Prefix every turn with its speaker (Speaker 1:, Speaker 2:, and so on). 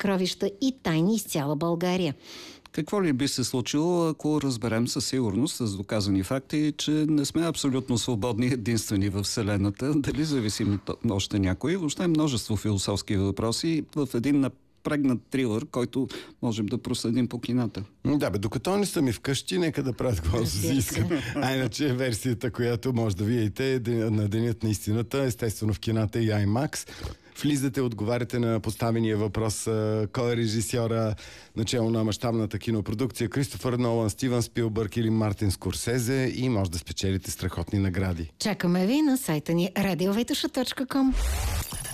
Speaker 1: съкровища и тайни из цяла България.
Speaker 2: Какво ли би се случило, ако разберем със сигурност, с доказани факти, че не сме абсолютно свободни единствени в Вселената? Дали зависим от още някои? Въобще множество философски въпроси в един напрегнат трилър, който можем да проследим по кината.
Speaker 3: Да, докато не са ми вкъщи, нека да правят каквото си искат. А иначе версията, която може да видите на Денят на истината, естествено в кината и IMAX. Влизате, отговаряте на поставения въпрос кой е режисьора, начало на мащабната кинопродукция, Кристофър Нолан, Стивън Спилбърг или Мартин Скорсезе, и може да спечелите страхотни награди.
Speaker 1: Чакаме ви на сайта ни radiovetusha.com.